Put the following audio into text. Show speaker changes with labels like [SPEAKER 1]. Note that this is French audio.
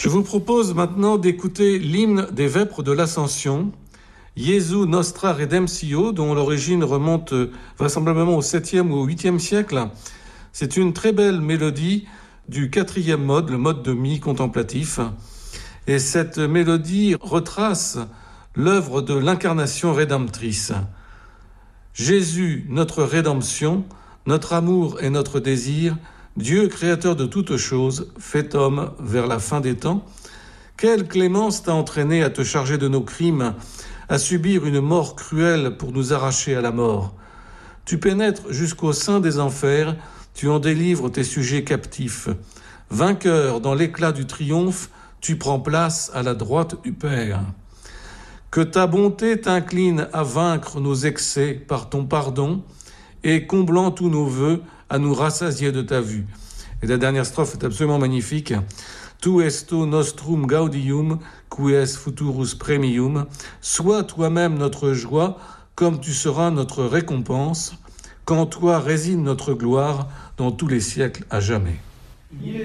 [SPEAKER 1] Je vous propose maintenant d'écouter l'hymne des Vêpres de l'Ascension, Jesu Nostra Redemptio, dont l'origine remonte vraisemblablement au 7e ou au 8e siècle. C'est une très belle mélodie du 4e mode, le mode de mi contemplatif. Et cette mélodie retrace l'œuvre de l'incarnation rédemptrice. Jésus, notre rédemption, notre amour et notre désir, Dieu, créateur de toutes choses, fait homme vers la fin des temps. Quelle clémence t'a entraîné à te charger de nos crimes, à subir une mort cruelle pour nous arracher à la mort. Tu pénètres jusqu'au sein des enfers, tu en délivres tes sujets captifs. Vainqueur dans l'éclat du triomphe, tu prends place à la droite du Père. Que ta bonté t'incline à vaincre nos excès par ton pardon et comblant tous nos vœux à nous rassasier de ta vue. Et la dernière strophe est absolument magnifique. Tu esto nostrum gaudium, quies futurus premium. Sois toi-même notre joie, comme tu seras notre récompense, qu'en toi réside notre gloire dans tous les siècles à jamais.